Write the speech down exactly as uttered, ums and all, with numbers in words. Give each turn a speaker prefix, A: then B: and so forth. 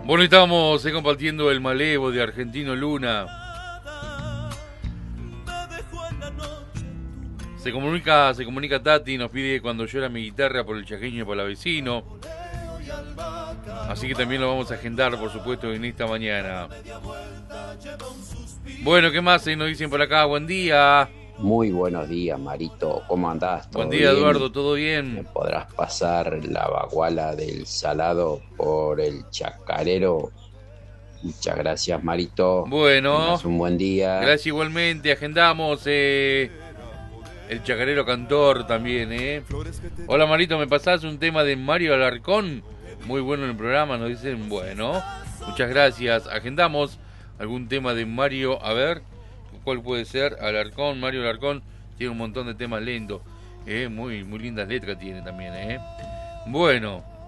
A: Bueno, estamos eh, compartiendo el Malevo de Argentino Luna. Se comunica, se comunica Tati, nos pide Cuando llora mi guitarra por el chaqueño y por la vecino. Así que también lo vamos a agendar, por supuesto, en esta mañana. Bueno, ¿qué más eh, nos dicen por acá? Buen día.
B: Muy buenos días, Marito. ¿Cómo andás? ¿Todo
A: Buen día,
B: bien?
A: Eduardo, ¿todo
B: ¿Me
A: bien?
B: podrás pasar la baguala del salado por el chacarero? Muchas gracias, Marito.
A: Bueno,
B: Tengas un buen día.
A: gracias igualmente. Agendamos eh, el chacarero cantor también, ¿eh? Hola, Marito, ¿me pasás un tema de Mario Alarcón? Muy bueno en el programa, nos dicen. Bueno, muchas gracias. Agendamos algún tema de Mario, a ver, ¿cuál puede ser? Alarcón, Mario Alarcón, tiene un montón de temas lentos, ¿eh? Muy, muy lindas letras tiene también, ¿eh? Bueno.